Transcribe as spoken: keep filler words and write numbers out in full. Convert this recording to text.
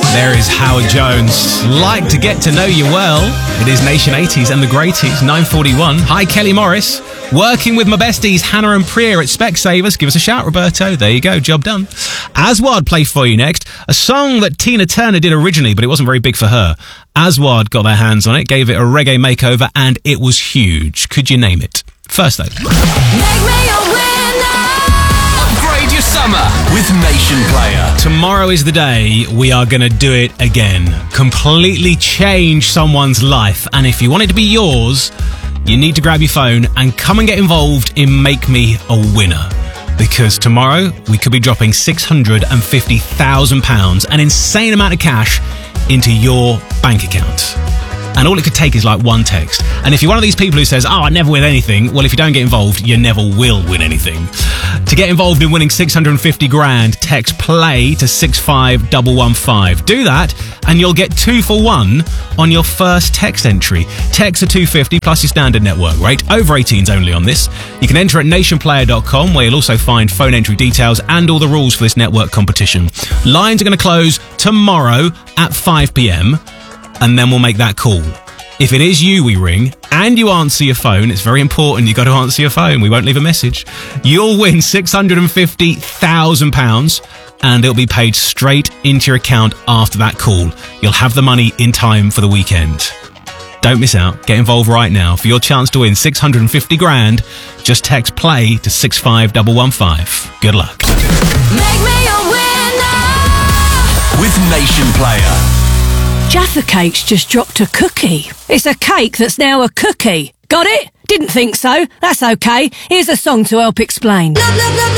There is Howard Jones. Like to get to know you well. It is Nation eighties and the Greaties, nine forty-one. Hi, Kelly Morris. Working with my besties, Hannah and Priya at Specsavers. Give us a shout, Roberto. There you go, job done. Aswad play for you next. A song that Tina Turner did originally, but it wasn't very big for her. Aswad got their hands on it, gave it a reggae makeover, and it was huge. Could you name it? First, though. Make me a winner. Upgrade your summer with Nation Player. Tomorrow is the day we are going to do it again. Completely change someone's life. And if you want it to be yours, you need to grab your phone and come and get involved in Make Me a Winner. Because tomorrow we could be dropping six hundred fifty thousand pounds, an insane amount of cash, into your bank account. And all it could take is like one text. And if you're one of these people who says, oh, I never win anything, well, if you don't get involved, you never will win anything. To get involved in winning six hundred fifty grand, text PLAY to six five one one five. Do that, and you'll get two for one on your first text entry. Text are two hundred fifty plus your standard network rate. Over eighteens only on this. You can enter at nation player dot com, where you'll also find phone entry details and all the rules for this network competition. Lines are going to close tomorrow at five p.m, and then we'll make that call. If it is you we ring, and you answer your phone, it's very important, you've got to answer your phone, we won't leave a message, you'll win six hundred fifty thousand pounds, and it'll be paid straight into your account after that call. You'll have the money in time for the weekend. Don't miss out. Get involved right now. For your chance to win six hundred fifty grand, just text PLAY to six five one one five. Good luck. Make me a winner. With Nation Player. Jaffa Cakes just dropped a cookie. It's a cake that's now a cookie. Got it? Didn't think so. That's okay. Here's a song to help explain. Love, love, love,